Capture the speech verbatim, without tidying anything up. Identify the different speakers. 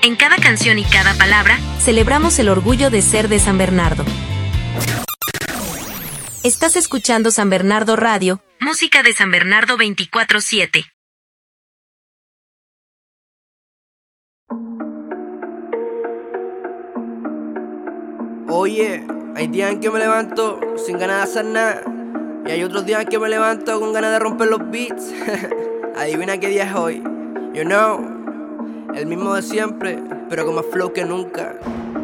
Speaker 1: En cada canción y cada palabra, celebramos el orgullo de ser de San Bernardo. Estás escuchando San Bernardo Radio, música de San Bernardo veinticuatro siete.
Speaker 2: Oye, hay días en que me levanto sin ganas de hacer nada, y hay otros días en que me levanto con ganas de romper los beats. Adivina qué día es hoy. You know, el mismo de siempre, pero con más flow que nunca.